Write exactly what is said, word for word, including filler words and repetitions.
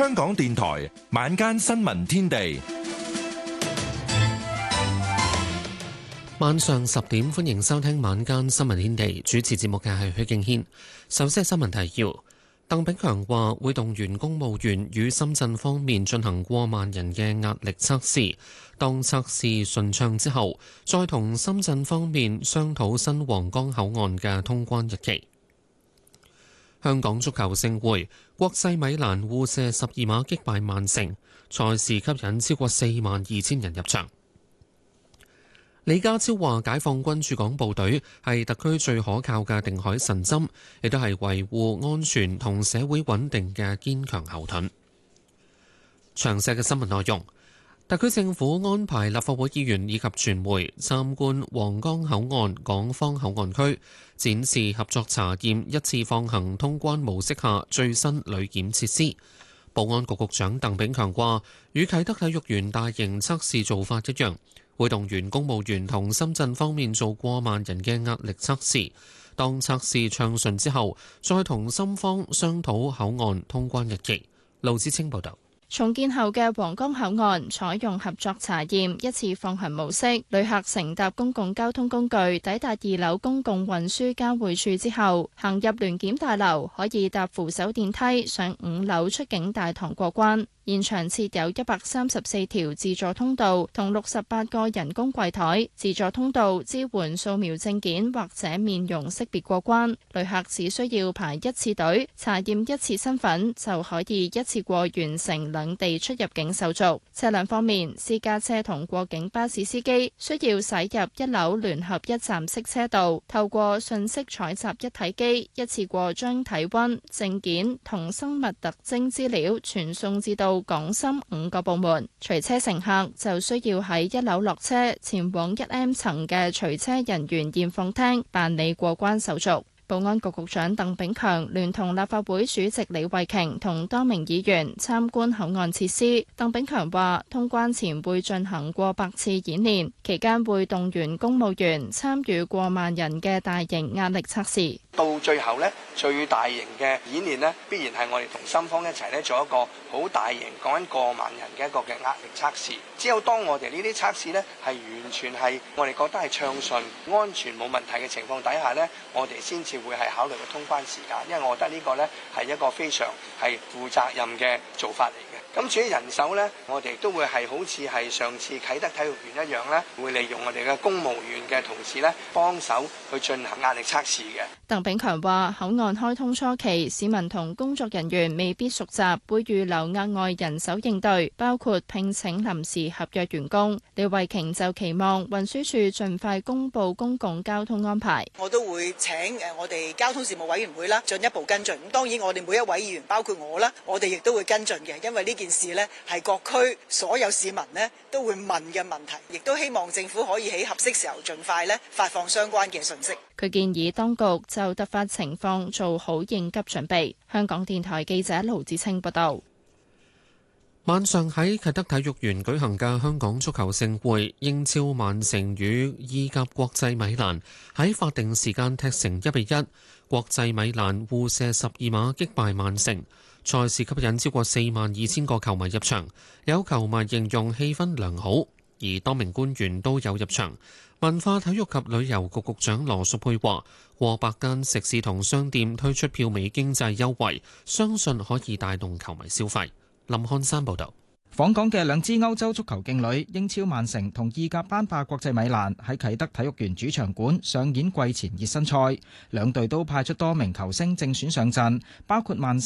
香港電台晚間新聞天地， 晚上十點歡迎收聽晚間新聞天地。主持節目嘅係許敬軒。首先係新聞提要。鄧炳強話會動員公務員與深圳方面進行過萬人嘅壓力測試，當測試順暢之後，再同深圳方面商討新皇崗口岸嘅通關日期。香港足球盛會，國際米蘭互射十二碼擊敗曼城，賽事吸引超過四萬二千人入場。李家超話解放軍駐港部隊係特區最可靠嘅定海神針，亦都係維護安全同社會穩定嘅堅強後盾。詳細嘅新聞內容，特區政府安排立法會議員以及傳媒參觀皇崗口岸港方口岸區，展示合作查驗一次放行通關模式下最新旅檢設施。保安局局長鄧炳強話，與啟德體育園大型測試做法一樣，會動員公務員同深圳方面做過萬人嘅壓力測試，當測試暢順之後，再同深方商討口岸通關日期。盧志清報導。 重建後嘅皇崗口岸採用合作查驗一次放行模式，旅客乘搭公共交通工具抵達二樓公共運輸交匯處之後，行入聯檢大樓，可以搭扶手電梯上五樓出境大堂過關。現場設有一百三十四條自助通道同六十八個人工櫃台，自助通道支援掃描證件或者面容識別過關，旅客只需要排一次隊，查驗一次身份就可以一次過完成兩地出入境手續。車輛方面，私家車同過境巴士司機需要駛入一樓聯合一站式車道，透過信息採集一體機，一次過將體溫、證件同生物特徵資料傳送至到港深五個部門。隨車乘客就需要喺一樓落車，前往一 M 層嘅隨車人員驗放廳辦理過關手續。保安局局長鄧炳強聯同立法會主席李慧瓊同多名議員參觀口岸設施。鄧炳強話，通關前會進行過百次演練，期間會動員公務員參與過萬人嘅大型壓力測試。 到最後呢，最大型嘅演練呢，必然係我哋同深方一齊呢做一個好大型講緊過萬人嘅一個嘅壓力測試。只有當我哋呢啲測試呢係完全係我哋覺得係暢順、安全冇問題嘅情況底下呢，我哋先至會係考慮嘅通關時間，因為我覺得呢個呢係一個非常係負責任嘅做法嚟嘅。咁至於人手呢，我哋都會係好似係上次啟德體育園一樣呢，會利用我哋嘅公務員嘅同事呢幫手去進行壓力測試嘅。 鄧炳強話：口岸開通初期，市民同工作人員未必熟習，會預留額外人手應對，包括聘請臨時合約員工。李慧瓊就期望運輸署盡快公布公共交通安排。 我都會請誒我哋交通事務委員會啦，進一步跟進。咁當然我哋每一位議員，包括我啦，我哋亦都會跟進嘅，因為呢件事呢係各區所有市民呢都會問嘅問題，亦都希望政府可以喺合適時候盡快呢發放相關嘅信息。 佢建議當局就突發情況做好應急準備。香港電台記者盧子清報道。 晚上喺啟德體育園舉行嘅香港足球盛會，英超曼城與意甲國際米蘭喺法定時間踢成一比一，國際米蘭互射十二碼擊敗曼城，賽事吸引超過四萬二千個球迷入場，有球迷形容氣氛良好，而多名官員都有入場。文化體育及旅遊局局長羅淑佩話，過百間食肆同商店推出票尾經濟優惠，相信可以帶動球迷消費。林漢山報導。 訪港嘅兩支歐洲足球勁旅英超曼城同意甲班霸國際米蘭喺啟德體育園主場館上演季前熱身賽，兩隊都派出多名球星正選上陣，包括曼